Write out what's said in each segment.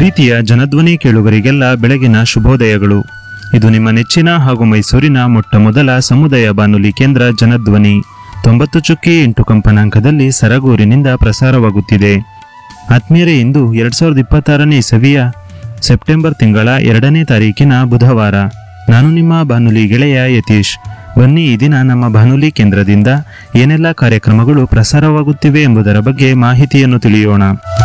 ಪ್ರೀತಿಯ ಜನಧ್ವನಿ ಕೇಳುಗರಿಗೆಲ್ಲ ಬೆಳಗಿನ ಶುಭೋದಯಗಳು. ಇದು ನಿಮ್ಮ ನೆಚ್ಚಿನ ಹಾಗೂ ಮೈಸೂರಿನ ಮೊಟ್ಟ ಮೊದಲ ಸಮುದಾಯ ಬಾನುಲಿ ಕೇಂದ್ರ ಜನಧ್ವನಿ 90.8 ಕಂಪನಾಂಕದಲ್ಲಿ ಸರಗೂರಿನಿಂದ ಪ್ರಸಾರವಾಗುತ್ತಿದೆ. ಆತ್ಮೀಯರೇ, ಇಂದು 2026ನೇ ಇಸವಿಯ ಸೆಪ್ಟೆಂಬರ್ ತಿಂಗಳ 2ನೇ ತಾರೀಕಿನ ಬುಧವಾರ. ನಾನು ನಿಮ್ಮ ಬಾನುಲಿ ಗೆಳೆಯ ಯತೀಶ್. ಬನ್ನಿ, ಈ ದಿನ ನಮ್ಮ ಬಾನುಲಿ ಕೇಂದ್ರದಿಂದ ಏನೆಲ್ಲ ಕಾರ್ಯಕ್ರಮಗಳು ಪ್ರಸಾರವಾಗುತ್ತಿವೆ ಎಂಬುದರ ಬಗ್ಗೆ ಮಾಹಿತಿಯನ್ನು ತಿಳಿಯೋಣ.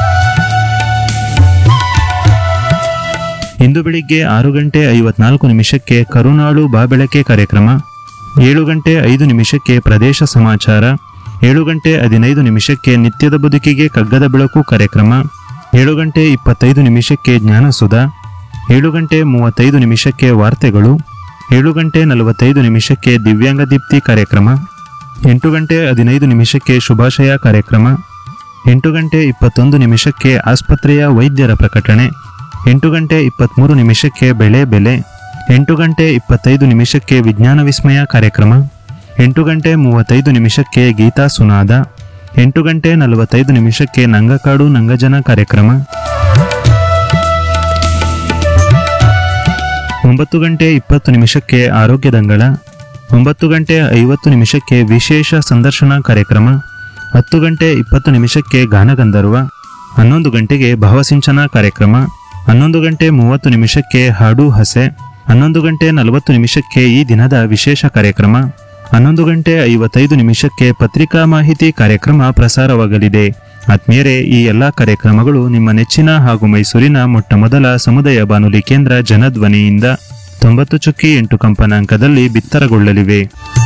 ಇಂದು ಬೆಳಿಗ್ಗೆ 6 ಗಂಟೆ 54 ನಿಮಿಷಕ್ಕೆ ಕರುನಾಳು ಬಾಬೆಳಕೆ ಕಾರ್ಯಕ್ರಮ, 7 ಗಂಟೆ 5 ನಿಮಿಷಕ್ಕೆ ಪ್ರದೇಶ ಸಮಾಚಾರ, 7 ಗಂಟೆ 15 ನಿಮಿಷಕ್ಕೆ ನಿತ್ಯದ ಬದುಕಿಗೆ ಕಗ್ಗದ ಬೆಳಕು ಕಾರ್ಯಕ್ರಮ, 7 ಗಂಟೆ 25 ನಿಮಿಷಕ್ಕೆ ಜ್ಞಾನಸುಧಾ, 7 ಗಂಟೆ 35 ನಿಮಿಷಕ್ಕೆ ವಾರ್ತೆಗಳು, 7 ಗಂಟೆ 45 ನಿಮಿಷಕ್ಕೆ ದಿವ್ಯಾಂಗ ದೀಪ್ತಿ ಕಾರ್ಯಕ್ರಮ, 8 ಗಂಟೆ 15 ನಿಮಿಷಕ್ಕೆ ಶುಭಾಶಯ ಕಾರ್ಯಕ್ರಮ, 8 ಗಂಟೆ 21 ನಿಮಿಷಕ್ಕೆ ಆಸ್ಪತ್ರೆಯ ವೈದ್ಯರ ಪ್ರಕಟಣೆ, 8 ಗಂಟೆ 23 ನಿಮಿಷಕ್ಕೆ ಬೆಳೆ ಬೆಲೆ, 8 ಗಂಟೆ 25 ನಿಮಿಷಕ್ಕೆ ವಿಜ್ಞಾನ ವಿಸ್ಮಯ ಕಾರ್ಯಕ್ರಮ, 8 ಗಂಟೆ 35 ನಿಮಿಷಕ್ಕೆ ಗೀತಾ ಸುನಾದ, 8 ಗಂಟೆ 45 ನಿಮಿಷಕ್ಕೆ ನಂಗಕಾಡು ನಂಗಜನ ಕಾರ್ಯಕ್ರಮ, 9 ಗಂಟೆ 20 ನಿಮಿಷಕ್ಕೆ ಆರೋಗ್ಯ ದಂಗಳ, 9 ಗಂಟೆ 50 ನಿಮಿಷಕ್ಕೆ ವಿಶೇಷ ಸಂದರ್ಶನ ಕಾರ್ಯಕ್ರಮ, 10 ಗಂಟೆ 20 ನಿಮಿಷಕ್ಕೆ ಗಾನಗಂಧರ್ವ, 11 ಗಂಟೆಗೆ ಭಾವಸಿಂಚನ ಕಾರ್ಯಕ್ರಮ, 11 ಗಂಟೆ 30 ನಿಮಿಷಕ್ಕೆ ಹಾಡು ಹಸೆ, 11 ಗಂಟೆ 40 ನಿಮಿಷಕ್ಕೆ ಈ ದಿನದ ವಿಶೇಷ ಕಾರ್ಯಕ್ರಮ, 11 ಗಂಟೆ 55 ನಿಮಿಷಕ್ಕೆ ಪತ್ರಿಕಾ ಮಾಹಿತಿ ಕಾರ್ಯಕ್ರಮ ಪ್ರಸಾರವಾಗಲಿದೆ. ಆತ್ಮೀಯರೇ, ಈ ಎಲ್ಲ ಕಾರ್ಯಕ್ರಮಗಳು ನಿಮ್ಮ ನೆಚ್ಚಿನ ಹಾಗೂ ಮೈಸೂರಿನ ಮೊಟ್ಟ ಮೊದಲ ಸಮುದಾಯ ಬಾನುಲಿ ಕೇಂದ್ರ ಜನಧ್ವನಿಯಿಂದ 90.8 ಕಂಪನಾಂಕದಲ್ಲಿ ಬಿತ್ತರಗೊಳ್ಳಲಿವೆ.